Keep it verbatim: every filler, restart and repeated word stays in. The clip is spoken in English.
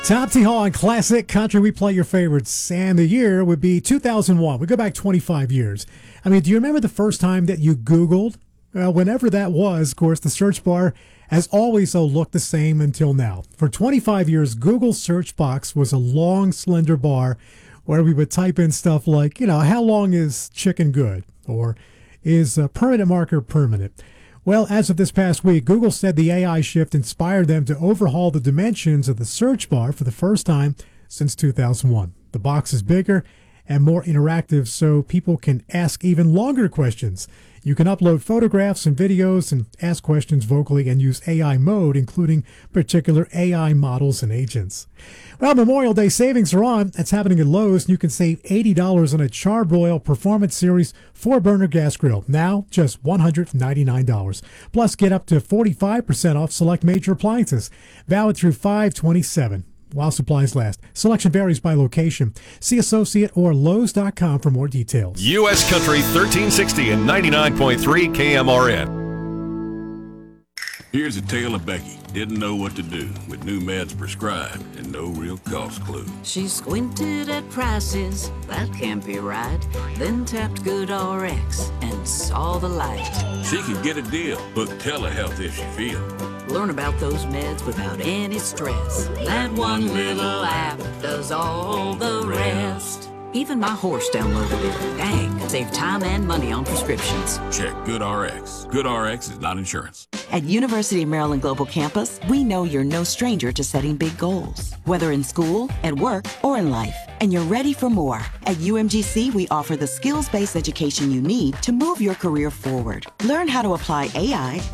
Top T Hall on Classic Country. We play your favorites, and the year would be two thousand one. We go back twenty-five years. I mean, do you remember the first time that you Googled? Well, whenever that was, of course, the search bar has always so looked the same until now. For twenty-five years, Google's search box was a long, slender bar where we would type in stuff like, you know, how long is chicken good? Or is a permanent marker permanent? Well, as of this past week, Google said the A I shift inspired them to overhaul the dimensions of the search bar for the first time since two thousand one. The box is bigger and more interactive, so people can ask even longer questions. You can upload photographs and videos and ask questions vocally and use A I mode, including particular A I models and agents. Well, Memorial Day savings are on. It's happening at Lowe's, and you can save eighty dollars on a Charbroil Performance Series four-burner gas grill. Now, just one hundred ninety-nine dollars. Plus, get up to forty-five percent off select major appliances. Valid through five twenty-seven. While supplies last. Selection varies by location. See associate or Lowe's dot com for more details. U S Country thirteen sixty and ninety-nine point three K M R N. Here's a tale of Becky. Didn't know what to do with new meds prescribed and no real cost clue. She squinted at prices, that can't be right. Then tapped GoodRx and saw the light. She could get a deal. Book telehealth if she feel. Learn about those meds without any stress. That one little app does all the rest. Even my horse downloaded it. Dang, save time and money on prescriptions. Check GoodRx. GoodRx is not insurance. At University of Maryland Global Campus, we know you're no stranger to setting big goals, whether in school, at work, or in life. And you're ready for more. At U M G C, we offer the skills-based education you need to move your career forward. Learn how to apply A I,